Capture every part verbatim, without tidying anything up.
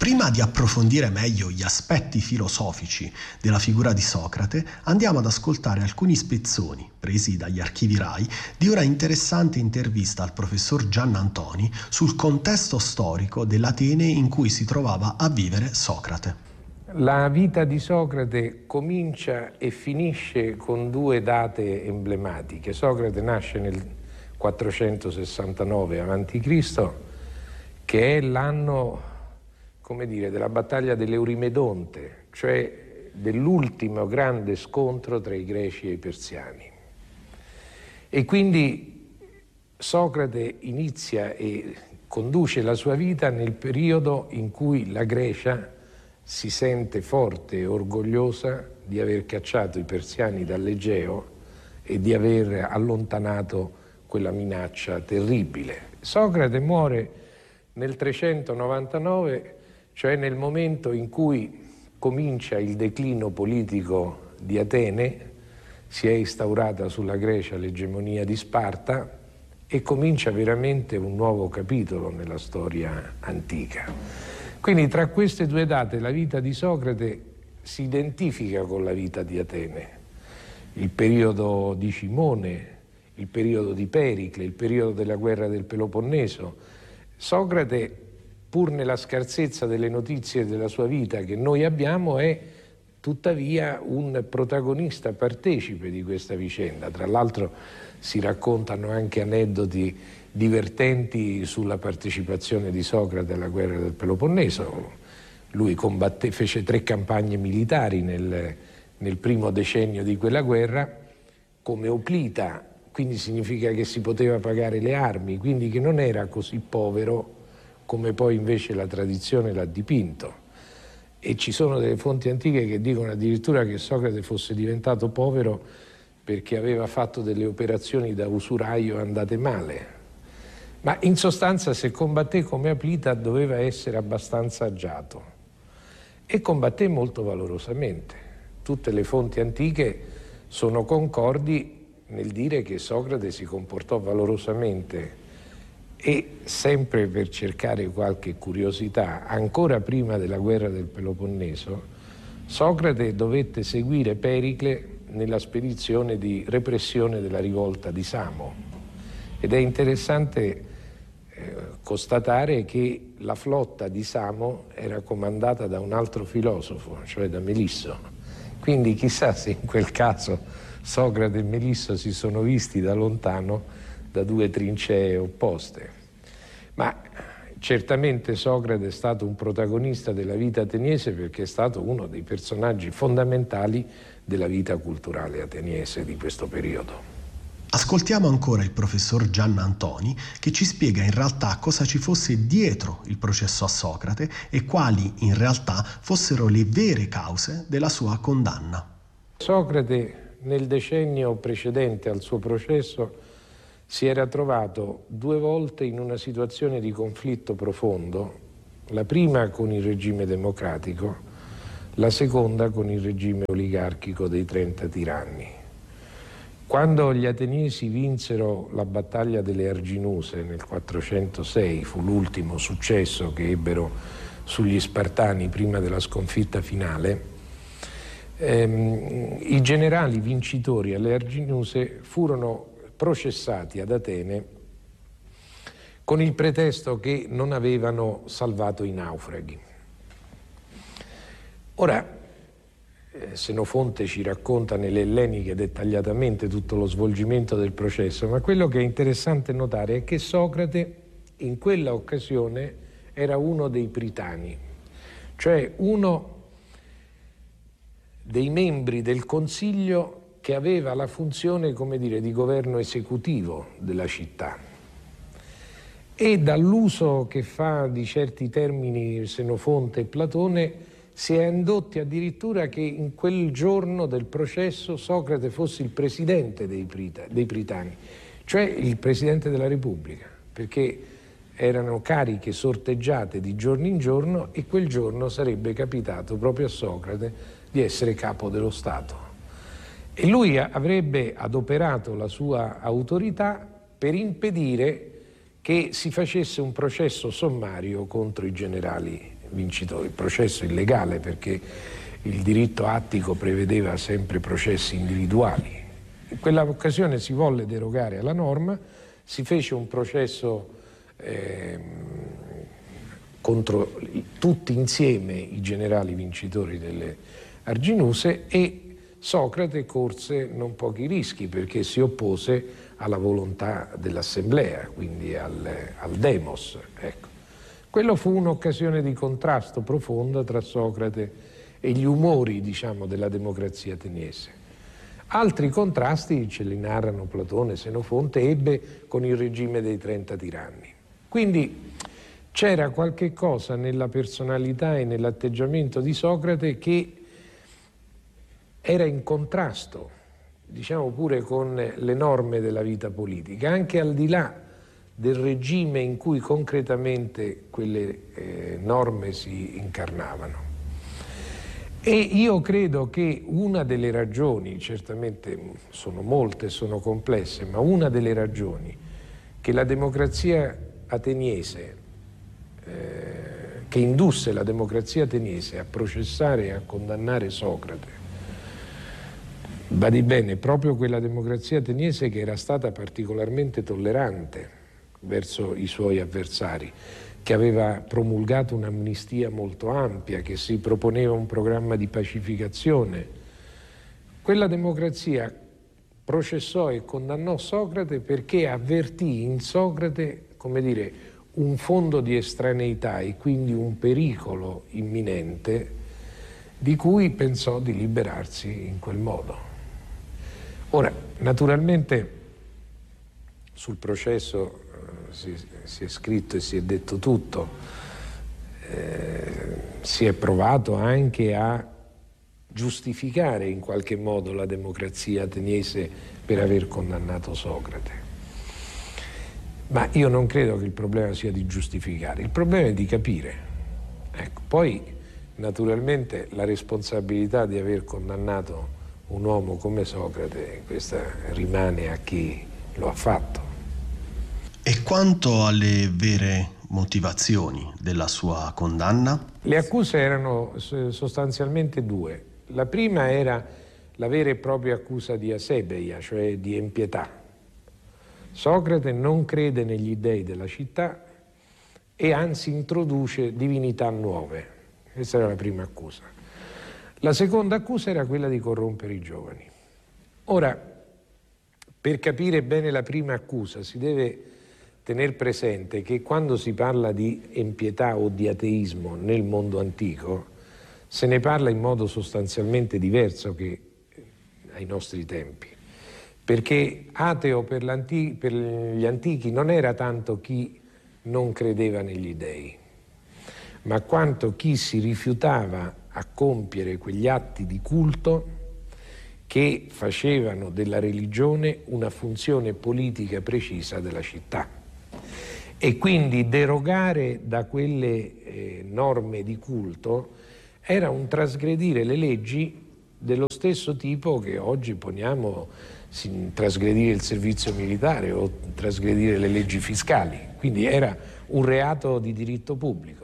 Prima di approfondire meglio gli aspetti filosofici della figura di Socrate, andiamo ad ascoltare alcuni spezzoni, presi dagli archivi RAI, di una interessante intervista al professor Giannantoni sul contesto storico dell'Atene in cui si trovava a vivere Socrate. La vita di Socrate comincia e finisce con due date emblematiche. Socrate nasce nel quattrocentosessantanove avanti Cristo, che è l'anno, come dire, della battaglia dell'Eurimedonte, cioè dell'ultimo grande scontro tra i greci e i persiani. E quindi Socrate inizia e conduce la sua vita nel periodo in cui la Grecia si sente forte e orgogliosa di aver cacciato i persiani dall'Egeo e di aver allontanato quella minaccia terribile. Socrate muore nel trecentonovantanove, cioè nel momento in cui comincia il declino politico di Atene, si è instaurata sulla Grecia l'egemonia di Sparta e comincia veramente un nuovo capitolo nella storia antica. Quindi tra queste due date la vita di Socrate si identifica con la vita di Atene. Il periodo di Cimone, il periodo di Pericle, il periodo della guerra del Peloponneso. Socrate, pur nella scarsezza delle notizie della sua vita che noi abbiamo, è tuttavia un protagonista partecipe di questa vicenda. Tra l'altro si raccontano anche aneddoti divertenti sulla partecipazione di Socrate alla guerra del Peloponneso. Lui combatté, fece tre campagne militari nel, nel primo decennio di quella guerra come oplita, quindi significa che si poteva pagare le armi, quindi che non era così povero come poi invece la tradizione l'ha dipinto. E ci sono delle fonti antiche che dicono addirittura che Socrate fosse diventato povero perché aveva fatto delle operazioni da usuraio andate male. Ma in sostanza, se combatté come aplita, doveva essere abbastanza agiato. E combatté molto valorosamente. Tutte le fonti antiche sono concordi nel dire che Socrate si comportò valorosamente e, sempre per cercare qualche curiosità, ancora prima della guerra del Peloponneso, Socrate dovette seguire Pericle nella spedizione di repressione della rivolta di Samo. Ed è interessante eh, constatare che la flotta di Samo era comandata da un altro filosofo, cioè da Melisso. Quindi chissà se in quel caso Socrate e Melisso si sono visti da lontano da due trincee opposte. Ma certamente Socrate è stato un protagonista della vita ateniese perché è stato uno dei personaggi fondamentali della vita culturale ateniese di questo periodo. Ascoltiamo ancora il professor Giannantoni che ci spiega in realtà cosa ci fosse dietro il processo a Socrate e quali in realtà fossero le vere cause della sua condanna. Socrate nel decennio precedente al suo processo si era trovato due volte in una situazione di conflitto profondo, la prima con il regime democratico, la seconda con il regime oligarchico dei trenta tiranni. Quando gli ateniesi vinsero la battaglia delle Arginuse nel quattrocentosei, fu l'ultimo successo che ebbero sugli Spartani prima della sconfitta finale, ehm, i generali vincitori alle Arginuse furono processati ad Atene con il pretesto che non avevano salvato i naufraghi. Ora, Senofonte ci racconta nelle Elleniche dettagliatamente tutto lo svolgimento del processo, ma quello che è interessante notare è che Socrate in quella occasione era uno dei pritani, cioè uno dei membri del consiglio che aveva la funzione, come dire, di governo esecutivo della città. E dall'uso che fa di certi termini Senofonte e Platone si è indotti addirittura che in quel giorno del processo Socrate fosse il presidente dei, Prita, dei Pritani, cioè il presidente della Repubblica, perché erano cariche sorteggiate di giorno in giorno e quel giorno sarebbe capitato proprio a Socrate di essere capo dello Stato. E lui avrebbe adoperato la sua autorità per impedire che si facesse un processo sommario contro i generali vincitore, il processo illegale, perché il diritto attico prevedeva sempre processi individuali. In quella occasione si volle derogare alla norma, si fece un processo eh, contro tutti insieme i generali vincitori delle Arginuse, e Socrate corse non pochi rischi perché si oppose alla volontà dell'assemblea, quindi al, al demos. Ecco. Quello fu un'occasione di contrasto profondo tra Socrate e gli umori, diciamo, della democrazia ateniese. Altri contrasti, ce li narrano Platone e Senofonte, ebbe con il regime dei trenta tiranni. Quindi c'era qualche cosa nella personalità e nell'atteggiamento di Socrate che era in contrasto, diciamo pure, con le norme della vita politica, anche al di là del regime in cui concretamente quelle eh, norme si incarnavano. E io credo che una delle ragioni, certamente sono molte, sono complesse, ma una delle ragioni che la democrazia ateniese, eh, che indusse la democrazia ateniese a processare e a condannare Socrate, badi bene, proprio quella democrazia ateniese che era stata particolarmente tollerante verso i suoi avversari, che aveva promulgato un'amnistia molto ampia, che si proponeva un programma di pacificazione. Quella democrazia processò e condannò Socrate perché avvertì in Socrate, come dire, un fondo di estraneità e quindi un pericolo imminente di cui pensò di liberarsi in quel modo. Ora, naturalmente sul processo eh, si, si è scritto e si è detto tutto, eh, si è provato anche a giustificare in qualche modo la democrazia ateniese per aver condannato Socrate. Ma io non credo che il problema sia di giustificare, il problema è di capire. Ecco, poi naturalmente la responsabilità di aver condannato un uomo come Socrate, questa rimane a chi lo ha fatto. E quanto alle vere motivazioni della sua condanna? Le accuse erano sostanzialmente due. La prima era la vera e propria accusa di asebeia, cioè di empietà. Socrate non crede negli dei della città e anzi introduce divinità nuove. Questa era la prima accusa. La seconda accusa era quella di corrompere i giovani. Ora, per capire bene la prima accusa si deve tener presente che quando si parla di empietà o di ateismo nel mondo antico se ne parla in modo sostanzialmente diverso che ai nostri tempi, perché ateo per, per gli antichi non era tanto chi non credeva negli dei, ma quanto chi si rifiutava a compiere quegli atti di culto che facevano della religione una funzione politica precisa della città. E quindi derogare da quelle eh, norme di culto era un trasgredire le leggi dello stesso tipo che oggi poniamo trasgredire il servizio militare o trasgredire le leggi fiscali. Quindi era un reato di diritto pubblico.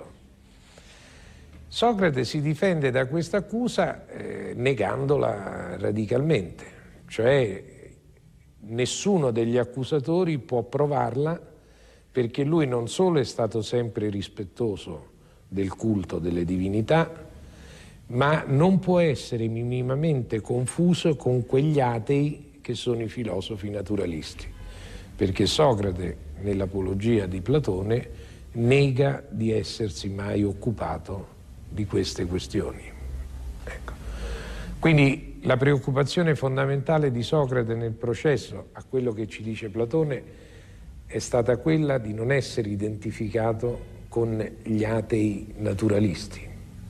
Socrate si difende da questa accusa eh, negandola radicalmente, cioè nessuno degli accusatori può provarla perché lui non solo è stato sempre rispettoso del culto delle divinità, ma non può essere minimamente confuso con quegli atei che sono i filosofi naturalisti, perché Socrate, nell'Apologia di Platone, nega di essersi mai occupato di queste questioni. Ecco. Quindi la preoccupazione fondamentale di Socrate nel processo, a quello che ci dice Platone, è stata quella di non essere identificato con gli atei naturalisti.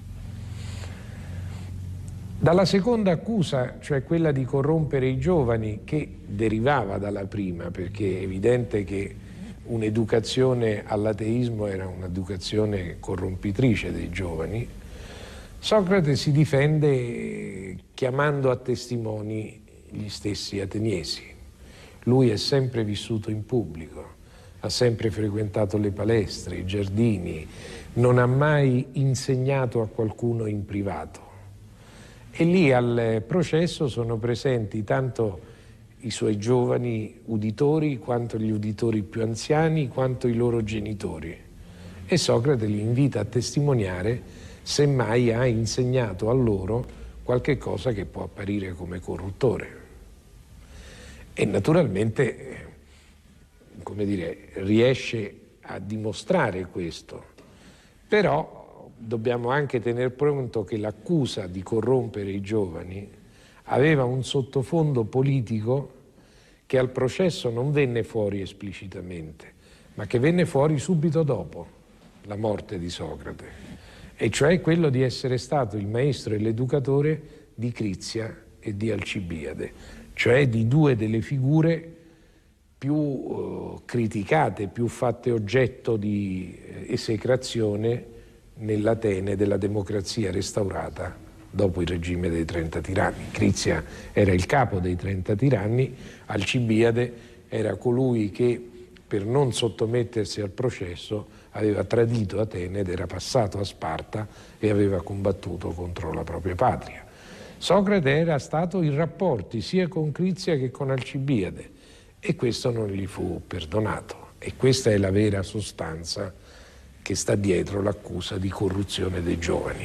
Dalla seconda accusa, cioè quella di corrompere i giovani, che derivava dalla prima, perché è evidente che un'educazione all'ateismo era un'educazione corrompitrice dei giovani, Socrate si difende chiamando a testimoni gli stessi ateniesi. Lui è sempre vissuto in pubblico, ha sempre frequentato le palestre, i giardini, non ha mai insegnato a qualcuno in privato. E lì al processo sono presenti tanto i suoi giovani uditori, quanto gli uditori più anziani, quanto i loro genitori. E Socrate li invita a testimoniare se mai ha insegnato a loro qualche cosa che può apparire come corruttore. E naturalmente, come dire, riesce a dimostrare questo. Però dobbiamo anche tener pronto che l'accusa di corrompere i giovani aveva un sottofondo politico che al processo non venne fuori esplicitamente, ma che venne fuori subito dopo la morte di Socrate, e cioè quello di essere stato il maestro e l'educatore di Crizia e di Alcibiade, cioè di due delle figure più eh, criticate, più fatte oggetto di eh, esecrazione nell'Atene della democrazia restaurata dopo il regime dei trenta tiranni. Crizia era il capo dei trenta tiranni, Alcibiade era colui che, per non sottomettersi al processo, aveva tradito Atene ed era passato a Sparta e aveva combattuto contro la propria patria. Socrate era stato in rapporti sia con Crizia che con Alcibiade, e questo non gli fu perdonato. E questa è la vera sostanza che sta dietro l'accusa di corruzione dei giovani.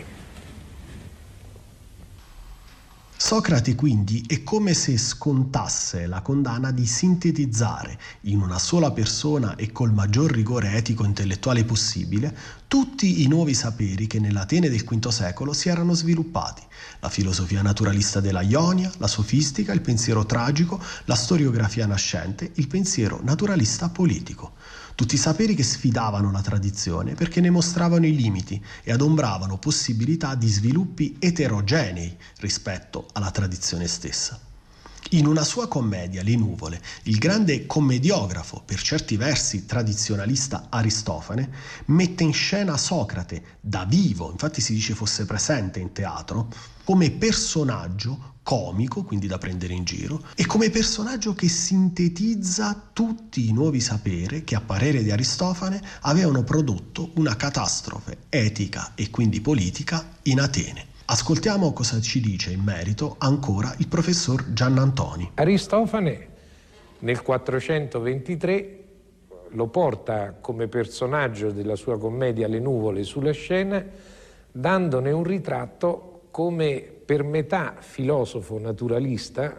Socrate quindi è come se scontasse la condanna di sintetizzare in una sola persona e col maggior rigore etico-intellettuale possibile tutti i nuovi saperi che nell'Atene del quinto secolo si erano sviluppati: la filosofia naturalista della Ionia, la sofistica, il pensiero tragico, la storiografia nascente, il pensiero naturalista politico. Tutti saperi che sfidavano la tradizione perché ne mostravano i limiti e adombravano possibilità di sviluppi eterogenei rispetto alla tradizione stessa. In una sua commedia, Le nuvole, il grande commediografo, per certi versi tradizionalista Aristofane, mette in scena Socrate da vivo, infatti si dice fosse presente in teatro, come personaggio comico, quindi da prendere in giro, e come personaggio che sintetizza tutti i nuovi saperi che, a parere di Aristofane, avevano prodotto una catastrofe etica e quindi politica in Atene. Ascoltiamo cosa ci dice in merito ancora il professor Giannantoni. Aristofane nel quattrocentoventitré lo porta come personaggio della sua commedia Le nuvole sulla scena, dandone un ritratto come per metà filosofo naturalista,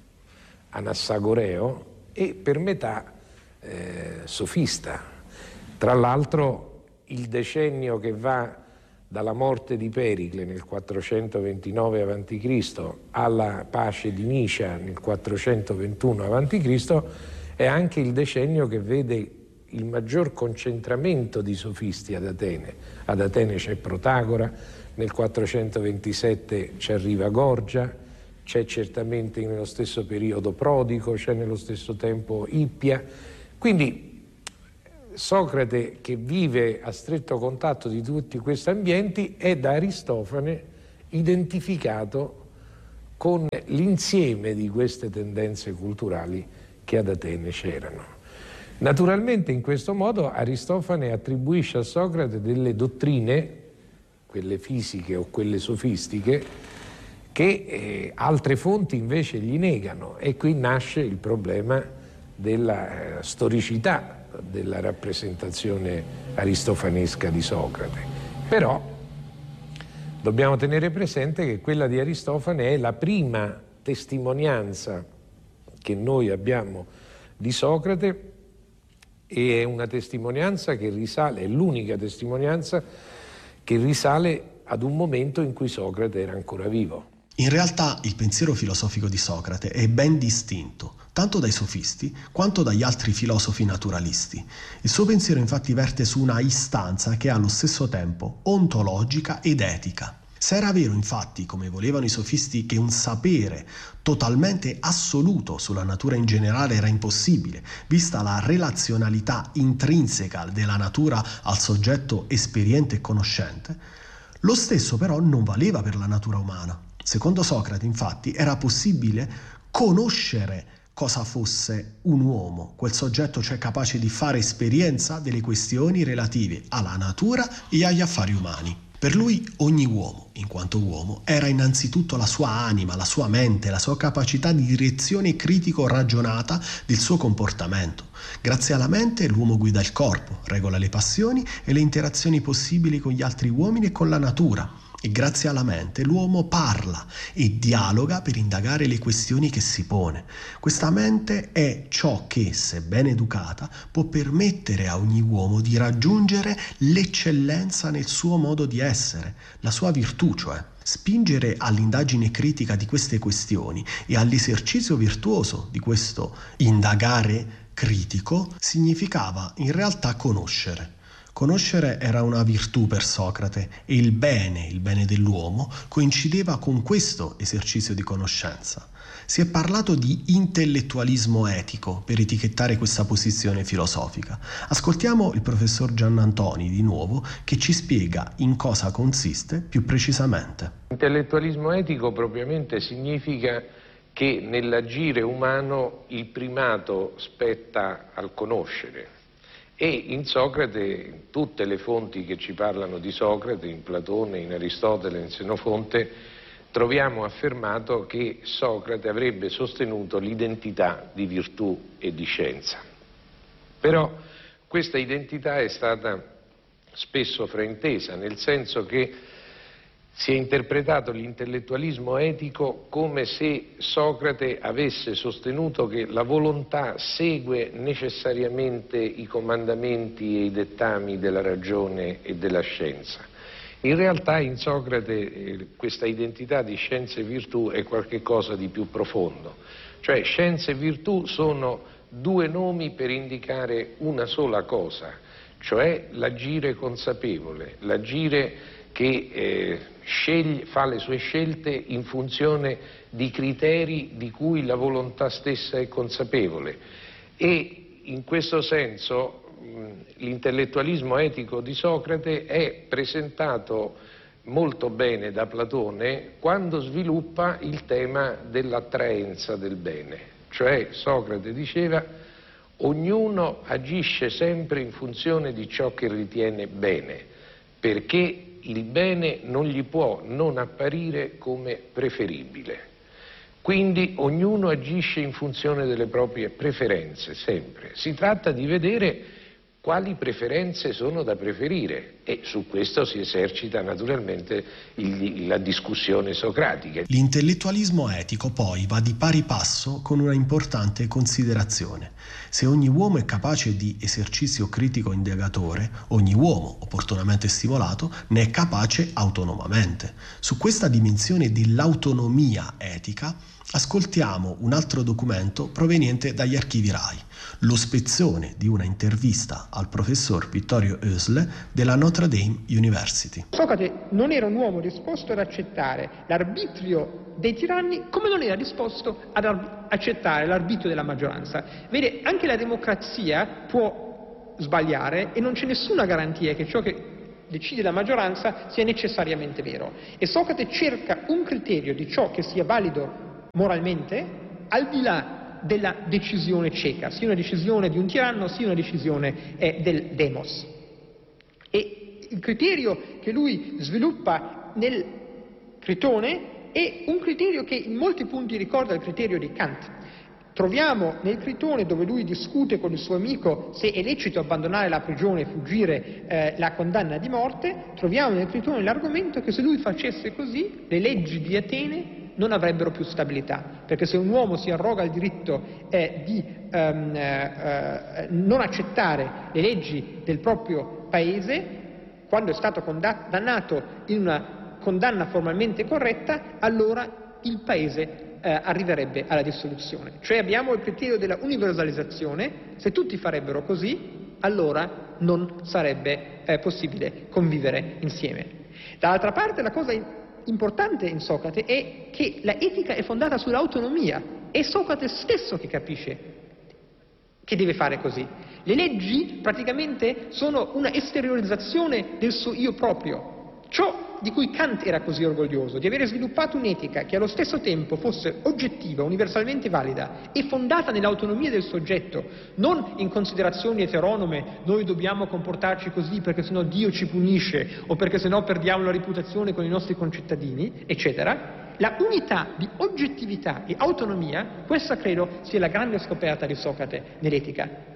Anassagoreo, e per metà eh, sofista. Tra l'altro il decennio che va dalla morte di Pericle nel quattrocentoventinove avanti Cristo alla pace di Nicea nel quattrocentoventuno avanti Cristo è anche il decennio che vede il maggior concentramento di sofisti ad Atene. Ad Atene c'è Protagora, nel quattrocentoventisette ci arriva Gorgia, c'è certamente nello stesso periodo Prodico, c'è nello stesso tempo Ippia. Quindi Socrate, che vive a stretto contatto di tutti questi ambienti, è da Aristofane identificato con l'insieme di queste tendenze culturali che ad Atene c'erano. Naturalmente in questo modo Aristofane attribuisce a Socrate delle dottrine, quelle fisiche o quelle sofistiche, che eh, altre fonti invece gli negano, e qui nasce il problema della eh, storicità della rappresentazione aristofanesca di Socrate. Però dobbiamo tenere presente che quella di Aristofane è la prima testimonianza che noi abbiamo di Socrate, e è una testimonianza che risale, è l'unica testimonianza che risale ad un momento in cui Socrate era ancora vivo. In realtà il pensiero filosofico di Socrate è ben distinto, tanto dai sofisti quanto dagli altri filosofi naturalisti. Il suo pensiero infatti verte su una istanza che è allo stesso tempo ontologica ed etica. Se era vero infatti, come volevano i sofisti, che un sapere totalmente assoluto sulla natura in generale era impossibile, vista la relazionalità intrinseca della natura al soggetto esperiente e conoscente, lo stesso però non valeva per la natura umana. Secondo Socrate, infatti, era possibile conoscere cosa fosse un uomo, quel soggetto cioè capace di fare esperienza delle questioni relative alla natura e agli affari umani. Per lui ogni uomo, in quanto uomo, era innanzitutto la sua anima, la sua mente, la sua capacità di direzione critico-ragionata del suo comportamento. Grazie alla mente l'uomo guida il corpo, regola le passioni e le interazioni possibili con gli altri uomini e con la natura. E grazie alla mente l'uomo parla e dialoga per indagare le questioni che si pone. Questa mente è ciò che, se ben educata, può permettere a ogni uomo di raggiungere l'eccellenza nel suo modo di essere, la sua virtù, cioè. Spingere all'indagine critica di queste questioni e all'esercizio virtuoso di questo indagare critico significava in realtà conoscere. Conoscere era una virtù per Socrate e il bene, il bene dell'uomo, coincideva con questo esercizio di conoscenza. Si è parlato di intellettualismo etico per etichettare questa posizione filosofica. Ascoltiamo il professor Giannantoni di nuovo che ci spiega in cosa consiste più precisamente. Intellettualismo etico propriamente significa che nell'agire umano il primato spetta al conoscere. E in Socrate, in tutte le fonti che ci parlano di Socrate, in Platone, in Aristotele, in Senofonte, troviamo affermato che Socrate avrebbe sostenuto l'identità di virtù e di scienza. Però questa identità è stata spesso fraintesa, nel senso che si è interpretato l'intellettualismo etico come se Socrate avesse sostenuto che la volontà segue necessariamente i comandamenti e i dettami della ragione e della scienza. In realtà in Socrate eh, questa identità di scienza e virtù è qualcosa di più profondo, cioè scienza e virtù sono due nomi per indicare una sola cosa, cioè l'agire consapevole, l'agire che eh, sceglie, fa le sue scelte in funzione di criteri di cui la volontà stessa è consapevole. E in questo senso mh, l'intellettualismo etico di Socrate è presentato molto bene da Platone quando sviluppa il tema dell'attraenza del bene. Cioè Socrate diceva: ognuno agisce sempre in funzione di ciò che ritiene bene, perché il bene non gli può non apparire come preferibile. Quindi ognuno agisce in funzione delle proprie preferenze, sempre. Si tratta di vedere quali preferenze sono da preferire e su questo si esercita naturalmente il, la discussione socratica. L'intellettualismo etico poi va di pari passo con una importante considerazione. Se ogni uomo è capace di esercizio critico indagatore, ogni uomo, opportunamente stimolato, ne è capace autonomamente. Su questa dimensione dell'autonomia etica ascoltiamo un altro documento proveniente dagli archivi RAI, lo spezzone di una intervista al professor Vittorio Oesle della Notre Dame University. Socrate non era un uomo disposto ad accettare l'arbitrio dei tiranni, come non era disposto ad ar- accettare l'arbitrio della maggioranza. Vede, anche la democrazia può sbagliare e non c'è nessuna garanzia che ciò che decide la maggioranza sia necessariamente vero. E Socrate cerca un criterio di ciò che sia valido moralmente, al di là della decisione cieca, sia una decisione di un tiranno, sia una decisione eh, del demos. E il criterio che lui sviluppa nel Critone è un criterio che in molti punti ricorda il criterio di Kant. Troviamo nel Critone, dove lui discute con il suo amico se è lecito abbandonare la prigione e fuggire eh, la condanna di morte, troviamo nel Critone l'argomento che se lui facesse così, le leggi di Atene non avrebbero più stabilità, perché se un uomo si arroga il diritto eh, di ehm, eh, non accettare le leggi del proprio paese, quando è stato condannato in una condanna formalmente corretta, allora il paese eh, arriverebbe alla dissoluzione. Cioè abbiamo il criterio della universalizzazione: se tutti farebbero così, allora non sarebbe eh, possibile convivere insieme. Dall'altra parte la cosa importante in Socrate è che la etica è fondata sull'autonomia, è Socrate stesso che capisce che deve fare così. Le leggi praticamente sono una esteriorizzazione del suo io proprio. Ciò di cui Kant era così orgoglioso, di avere sviluppato un'etica che allo stesso tempo fosse oggettiva, universalmente valida e fondata nell'autonomia del soggetto, non in considerazioni eteronome, noi dobbiamo comportarci così perché sennò Dio ci punisce o perché sennò perdiamo la reputazione con i nostri concittadini, eccetera. La unità di oggettività e autonomia, questa credo sia la grande scoperta di Socrate nell'etica.